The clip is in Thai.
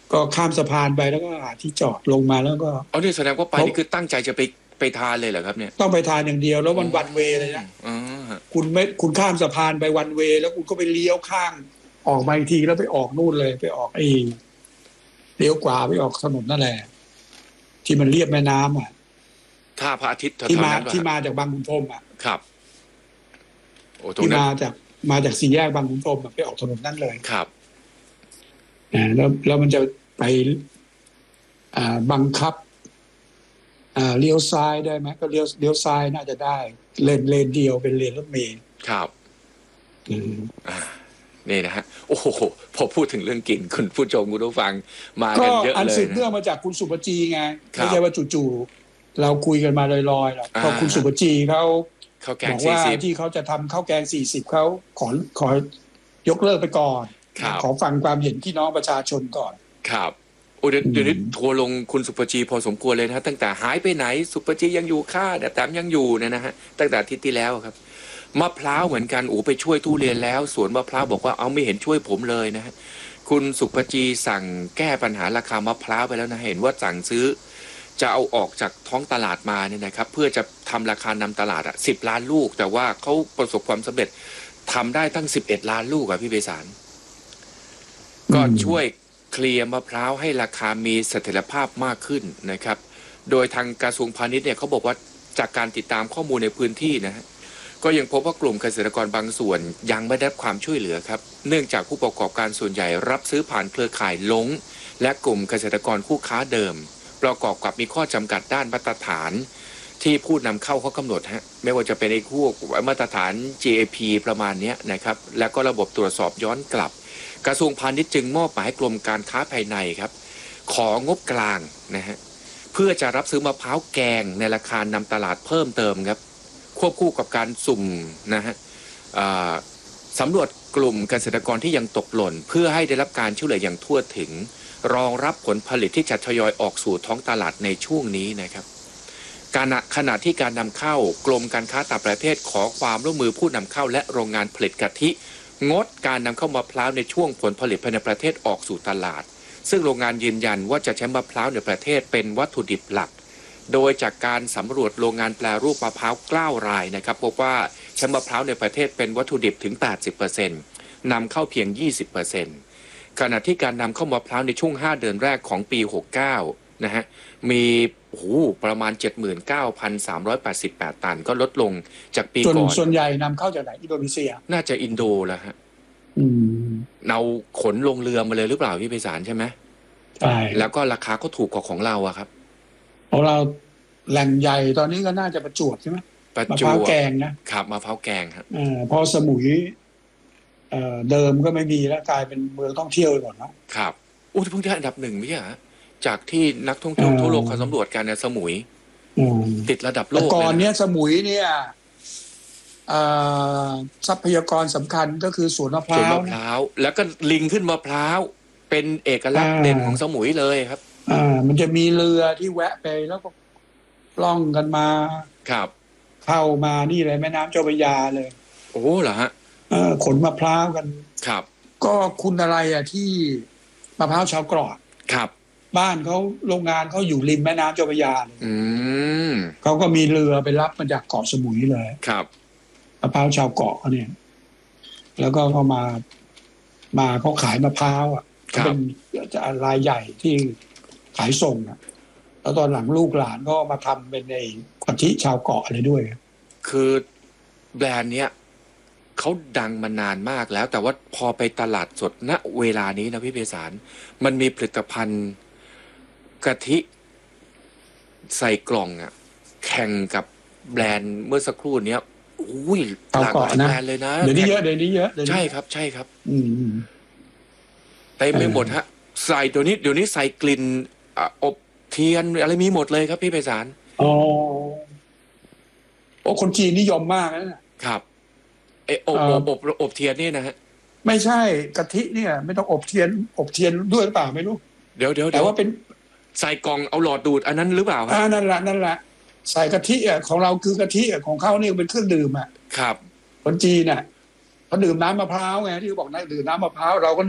ก็ข้ามสะพานไปแล้วก็หาที่จอดลงมาแล้วก็อ๋อนี่แสดงว่าไปเขานี่คือตั้งใจจะไปทานเลยเหรอครับเนี่ยต้องไปทานอย่างเดียวแล้วอ๋อมันวันเวเลยนะอ๋อคุณข้ามสะพานไปวันเวแล้วคุณก็ไปเลี้ยวข้างออกมาอีกทีแล้วไปออกนู่นเลยไปออกเลี้ยวขวาไปออกถนนนั่นแหละที่มันเลียบแม่น้ำอ่ะท่าพระอาทิตย์แที่ถวๆนั้นป่ะฮะมาที่มาจากบางขุนพรหมอ่ะครับโอ้ตรงที่นั้นมาจากสี่แยกบางขุนพรหมอะไปออกถนนนั่นเลยครับแล้วมันจะไปบังคับเลี้ยวซ้ายได้ไหมก็เลี้ยวซ้ายน่าจะได้เลนเดียวเป็นเลนรถเมล์ครับอืมอ่านี่นะฮะโอ้โหพอพูดถึงเรื่องกินคุณผู้ชมคุณผู้ฟังมาก็กันเยอะอันเลยนะสืบเนื่องมาจากคุณสุปจีไงครับไม่ใช่ว่าจู่ๆเราคุยกันมาลอยๆหรอกอ่าพอคุณสุปจีเขาข้าวแกงบอกว่า 40 ที่เขาจะทำข้าวแกง40เขาขอยกเลิกไปก่อนครับขอฟังความเห็นพี่น้องประชาชนก่อนครับโอ้เดี๋ยวนี้ทัวร์ลงคุณสุปจีพอสมควรเลยนะตั้งแต่หายไปไหนสุปจียังอยู่ค่าแต่แต้มยังอยู่เนี่ยนะฮะตั้งแต่อาทิตย์ที่แล้วครับมะพร้าวเหมือนกันโอ้ไปช่วยทุเรียนแล้วสวนมะพร้าวบอกว่าเอาไม่เห็นช่วยผมเลยนะฮะคุณสุปจีสั่งแก้ปัญหาราคามะพร้าวไปแล้วนะเห็นว่าสั่งซื้อจะเอาออกจากท้องตลาดมาเนี่ยนะครับเพื่อจะทำราคานำตลาด10 ล้านลูกแต่ว่าเขาประสบความสำเร็จทำได้ตั้ง11 ล้านลูกอะพี่เบสารก็ช่วยเคลียร์มะพร้าวให้ราคามีเสถียรภาพมากขึ้นนะครับโดยทางกระทรวงพาณิชย์เนี่ยเขาบอกว่าจากการติดตามข้อมูลในพื้นที่นะฮะก็ยังพบว่ากลุ่มเกษตรกรบางส่วนยังไม่ได้รับความช่วยเหลือครับเนื่องจากผู้ประกอบการส่วนใหญ่รับซื้อผ่านเครือข่ายลงและกลุ่มเกษตรกรคู่ค้าเดิมประกอบกับมีข้อจำกัดด้านมาตรฐานที่ผู้นำเข้าเขากำหนดฮะไม่ว่าจะเป็นในพวกมาตรฐาน GAP ประมาณนี้นะครับและก็ระบบตรวจสอบย้อนกลับกระทรวงพาณิชย์จึงมอบหมายให้กรมการค้าภายในครับของบกลางนะฮะเพื่อจะรับซื้อมะพร้าวแกงในราคานำตลาดเพิ่มเติมครับควบคู่กับการสุ่มนะฮะสำรวจกลุ่มเกษตรกรที่ยังตกหล่นเพื่อให้ได้รับการช่วยเหลืออย่างทั่วถึงรองรับผลผลิตที่จะทยอยออกสู่ท้องตลาดในช่วงนี้นะครับขณะที่การนำเข้ากรมการค้าต่างประเทศขอความร่วมมือผู้นำเข้าและโรงงานผลิตกะทิงดการนำเข้ามะพร้าวในช่วงผลผลิตภายในประเทศออกสู่ตลาดซึ่งโรงงานยืนยันว่าจะใช้มะพร้าวในประเทศเป็นวัตถุดิบหลักโดยจากการสำรวจโรงงานแปรรูปมะพร้าว9 รายนะครับพบว่าใช้มะพร้าวในประเทศเป็นวัตถุดิบถึง 80% นำเข้าเพียง 20%ขณะที่การนำเข้ามะพร้าวในช่วง5 เดือนแรกของปี 69นะฮะมีประมาณ 79,388 ตันก็ลดลงจากปีก่อนส่วนใหญ่นำเข้าจากไหนอินโดนีเซียน่าจะอินโดแล้วฮะเอาขนลงเรือมาเลยหรือเปล่าพี่ไพศาลใช่ไหมใช่แล้วก็ราคาก็ถูกกว่าของเราอะครับของเราแหล่งใหญ่ตอนนี้ก็น่าจะประจวบใช่ไหมประมะจพร้าววบแกงนะครับมะพร้าวแกงครับพอสมุยเดิมก็ไม่มีแล้วกลายเป็นเมืองท่องเที่ยวไปหมดแล้วครับอู้เพิ่งได้อันดับ 1ไม่ใช่เหรอจากที่นักท่องเที่ยวทั่วโลกเขาสำรวจกันเนี่ยสมุยติดระดับโลกก่อนเนี้ยสมุยเนี่ยทรัพยากรสำคัญก็คือสวนมะพร้าวแล้วก็ลิงขึ้นมะพร้าวเป็นเอกลักษณ์เด่นของสมุยเลยครับมันจะมีเรือที่แวะไปแล้วก็ล่องกันมาครับเข้ามานี่เลยแม่น้ำเจ้าพระยาเลยโอ้เหรอฮะขนมะพร้าวกันครับก็คุณอะไรที่มะพร้าวชาวเกาะครับบ้านเขาโรงงานเขาอยู่ริมแม่น้ำเจ้าพระยาเลยเขาก็มีเรือไปรับมาจากเกาะสมุยเลยครับมะพร้าวชาวเกาะเนี่ยแล้วก็เขามาเขาขายมะพร้าวเขาเป็นรายใหญ่ที่ขายส่งแล้วตอนหลังลูกหลานก็มาทำเป็นในกะทิชาวเกาะอะไรด้วยคือแบรนด์เนี้ยเขาดังมานานมากแล้วแต่ว่าพอไปตลาดสดณเวลานี้นะพี่เภสารมันมีผลิตภัณฑ์กะทิใส่กล่องแข่งกับแบรนด์เมื่อสักครู่เนี้ยอุ้ยหลากหลายแบรนด์เลยนะเดี๋ยวนี้เยอะใช่ครับใช่ครับเต็มไปหมดฮะใส่เดี๋ยวนี้ใส่กลิ่นอบเทียนอะไรมีหมดเลยครับพี่ไพศาลโอ้คนจีนนิยมมากนะครับอบเทียนนี่นะฮะไม่ใช่กะทิเนี่ยไม่ต้องอบเทียนด้วยหรือเปล่าไม่รู้เดี๋ยวแต่ว่าเป็นใส่กล่องเอาหลอดดูดอันนั้นหรือเปล่าครับนั่นแหละใส่กะทิของเราคือกะทิของเขาเนี่ยเป็นเครื่องดื่มครับคนจีนเขาดื่มน้ำมะพร้าวไงที่บอกดื่มน้ำมะพร้าวเราก็